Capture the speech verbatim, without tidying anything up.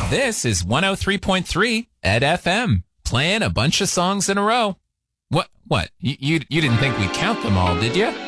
This is one oh three point three Ed F M, playing a bunch of songs in a row. What? What? You, you, you didn't think we'd count them all, did you?